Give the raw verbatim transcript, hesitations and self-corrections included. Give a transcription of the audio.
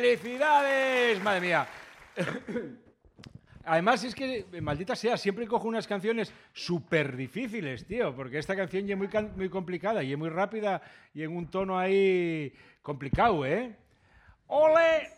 ¡Felicidades! Madre mía. Además, es que, maldita sea, siempre cojo unas canciones súper difíciles, tío, porque esta canción ya es muy, muy complicada y es muy rápida y en un tono ahí complicado, ¿eh? ¡Ole!